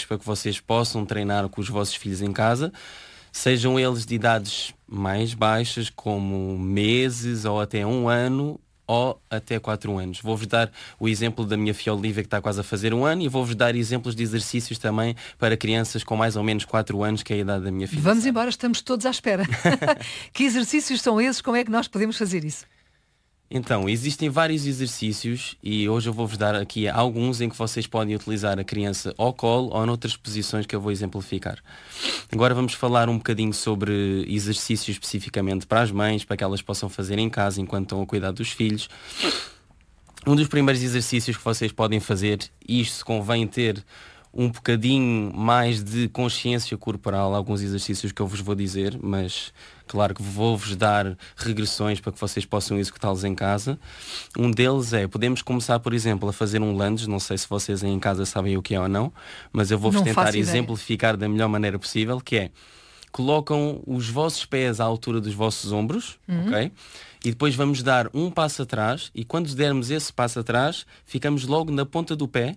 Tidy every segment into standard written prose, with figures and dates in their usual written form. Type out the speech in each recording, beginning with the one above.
para que vocês possam treinar com os vossos filhos em casa, sejam eles de idades mais baixas, como meses ou até 1 ano, ou até 4 anos. Vou-vos dar o exemplo da minha filha Olivia, que está quase a fazer 1 ano, e vou-vos dar exemplos de exercícios também para crianças com mais ou menos 4 anos, que é a idade da minha filha. Vamos embora, estamos todos à espera. Que exercícios são esses? Como é que nós podemos fazer isso? Então, existem vários exercícios e hoje eu vou-vos dar aqui alguns em que vocês podem utilizar a criança ao colo ou noutras posições que eu vou exemplificar. Agora vamos falar um bocadinho sobre exercícios especificamente para as mães, para que elas possam fazer em casa enquanto estão a cuidar dos filhos. Um dos primeiros exercícios que vocês podem fazer, e isto convém ter um bocadinho mais de consciência corporal, alguns exercícios que eu vos vou dizer, mas claro que vou-vos dar regressões para que vocês possam executá-los em casa. Um deles podemos começar, por exemplo, a fazer um lunge, não sei se vocês aí em casa sabem o que é ou não, mas eu vou-vos tentar exemplificar da melhor maneira possível, que é, colocam os vossos pés à altura dos vossos ombros, ok? E depois vamos dar um passo atrás, e quando dermos esse passo atrás, ficamos logo na ponta do pé,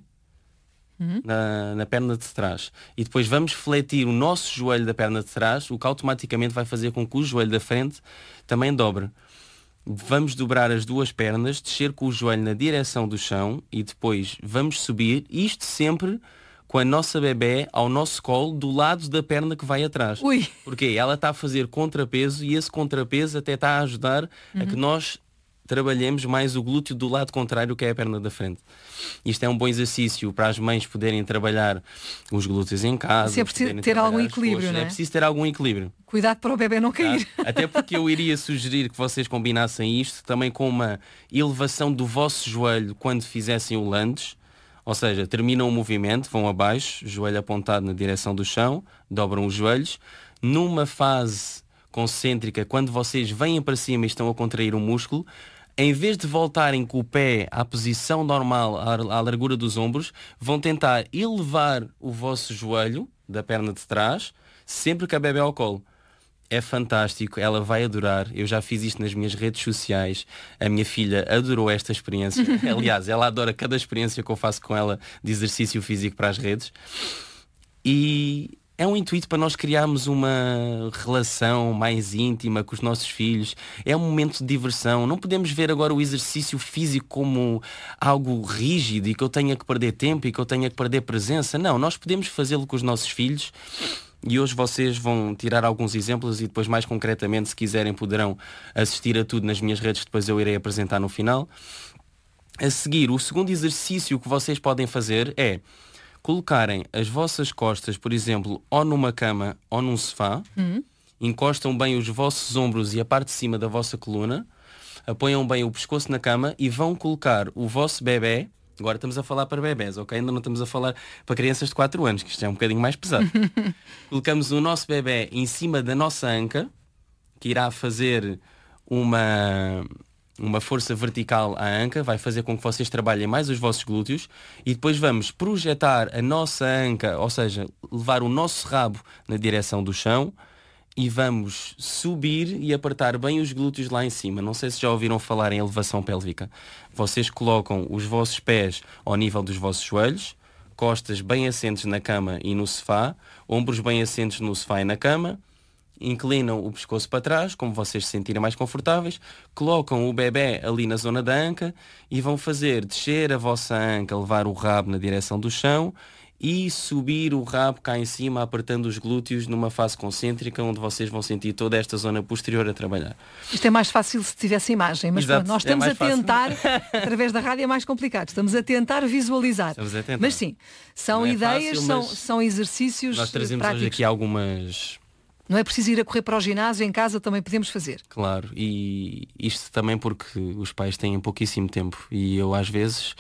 na perna de trás, e depois vamos fletir o nosso joelho da perna de trás, o que automaticamente vai fazer com que o joelho da frente também dobre. Vamos dobrar as duas pernas, descer com o joelho na direção do chão e depois vamos subir, isto sempre com a nossa bebé ao nosso colo do lado da perna que vai atrás. Ui. Porque ela está a fazer contrapeso e esse contrapeso até está a ajudar a que nós trabalhemos mais o glúteo do lado contrário, que é a perna da frente. Isto é um bom exercício para as mães poderem trabalhar os glúteos em casa. É preciso ter algum equilíbrio, não é? É preciso ter algum equilíbrio. Cuidado para o bebê não cair. Até porque eu iria sugerir que vocês combinassem isto também com uma elevação do vosso joelho quando fizessem o lunge. Ou seja, terminam o movimento, vão abaixo, joelho apontado na direção do chão, dobram os joelhos. Numa fase concêntrica, quando vocês vêm para cima e estão a contrair o músculo, em vez de voltarem com o pé à posição normal, à largura dos ombros, vão tentar elevar o vosso joelho da perna de trás, sempre que a bebé ao colo. É fantástico, ela vai adorar. Eu já fiz isto nas minhas redes sociais. A minha filha adorou esta experiência. Aliás, ela adora cada experiência que eu faço com ela de exercício físico para as redes. E é um intuito para nós criarmos uma relação mais íntima com os nossos filhos. É um momento de diversão. Não podemos ver agora o exercício físico como algo rígido e que eu tenha que perder tempo e que eu tenha que perder presença. Não, nós podemos fazê-lo com os nossos filhos. E hoje vocês vão tirar alguns exemplos e depois mais concretamente, se quiserem, poderão assistir a tudo nas minhas redes, depois eu irei apresentar no final. A seguir, o segundo exercício que vocês podem fazer é colocarem as vossas costas, por exemplo, ou numa cama ou num sofá, encostam bem os vossos ombros e a parte de cima da vossa coluna, apoiam bem o pescoço na cama e vão colocar o vosso bebé. Agora estamos a falar para bebés, ok? Ainda não estamos a falar para crianças de 4 anos, que isto é um bocadinho mais pesado. Colocamos o nosso bebé em cima da nossa anca, que irá fazer uma força vertical à anca, vai fazer com que vocês trabalhem mais os vossos glúteos, e depois vamos projetar a nossa anca, ou seja, levar o nosso rabo na direção do chão, e vamos subir e apertar bem os glúteos lá em cima. Não sei se já ouviram falar em elevação pélvica. Vocês colocam os vossos pés ao nível dos vossos joelhos, costas bem assentes na cama e no sofá, ombros bem assentes no sofá e na cama, inclinam o pescoço para trás, como vocês se sentirem mais confortáveis, colocam o bebé ali na zona da anca e vão fazer descer a vossa anca, levar o rabo na direção do chão e subir o rabo cá em cima, apertando os glúteos numa fase concêntrica, onde vocês vão sentir toda esta zona posterior a trabalhar. Isto é mais fácil se tivesse imagem, mas pronto, nós estamos a tentar, através da rádio é mais complicado, estamos a tentar visualizar. Estamos a tentar. Mas sim, são ideias, são exercícios nós trazemos práticos. Hoje aqui algumas... Não é preciso ir a correr para o ginásio, em casa também podemos fazer. Claro, e isto também porque os pais têm pouquíssimo tempo e eu às vezes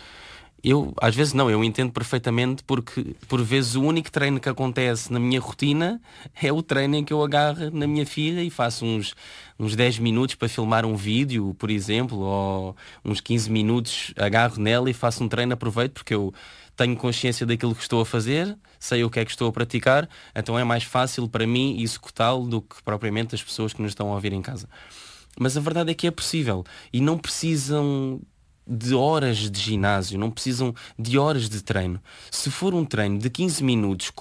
não, eu entendo perfeitamente porque por vezes o único treino que acontece na minha rotina é o treino em que eu agarro na minha filha e faço uns 10 minutos para filmar um vídeo, por exemplo, ou uns 15 minutos agarro nela e faço um treino, aproveito porque eu tenho consciência daquilo que estou a fazer, sei o que é que estou a praticar, então é mais fácil para mim executá-lo do que propriamente as pessoas que nos estão a ouvir em casa. Mas a verdade é que é possível e não precisam de horas de ginásio, não precisam de horas de treino. Se for um treino de 15 minutos